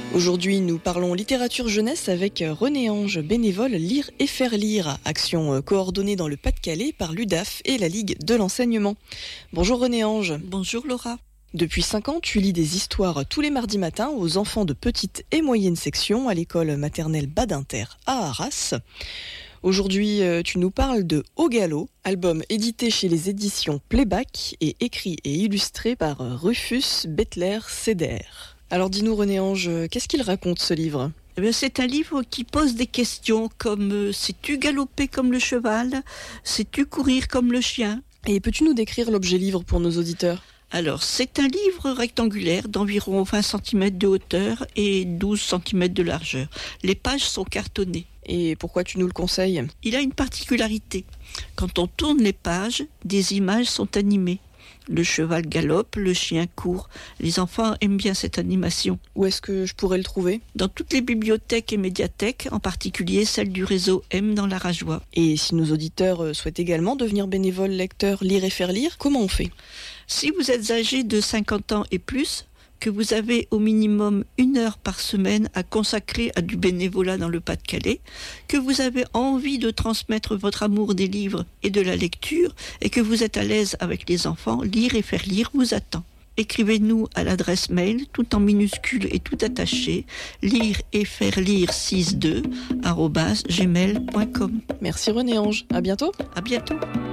Aujourd'hui, nous parlons littérature jeunesse avec René Ange, bénévole Lire et faire lire, action coordonnée dans le Pas-de-Calais par l'UDAF et la Ligue de l'enseignement. Bonjour René Ange. Bonjour Laura. Depuis 5 ans, tu lis des histoires tous les mardis matins aux enfants de petite et moyenne section à l'école maternelle Badinter à Arras. Aujourd'hui, tu nous parles de Au Galop, album édité chez les éditions Playback et écrit et illustré par Rufus Bettler-Seder. Alors dis-nous René Ange, qu'est-ce qu'il raconte ce livre ? C'est un livre qui pose des questions comme sais-tu galoper comme le cheval ? Sais-tu courir comme le chien ? Et peux-tu nous décrire l'objet livre pour nos auditeurs ? Alors, c'est un livre rectangulaire d'environ 20 cm de hauteur et 12 cm de largeur. Les pages sont cartonnées. Et pourquoi tu nous le conseilles ? Il a une particularité. Quand on tourne les pages, des images sont animées. Le cheval galope, le chien court. Les enfants aiment bien cette animation. Où est-ce que je pourrais le trouver ? Dans toutes les bibliothèques et médiathèques, en particulier celle du réseau M dans la Rajoie. Et si nos auditeurs souhaitent également devenir bénévoles lecteurs Lire et faire lire, comment on fait ? Si vous êtes âgé de 50 ans et plus, que vous avez au minimum 1 heure par semaine à consacrer à du bénévolat dans le Pas-de-Calais, que vous avez envie de transmettre votre amour des livres et de la lecture, et que vous êtes à l'aise avec les enfants, Lire et faire lire vous attend. Écrivez-nous à l'adresse mail, tout en minuscules et tout attaché, lireetfairelire62@gmail.com. Merci René Ange, à bientôt. À bientôt.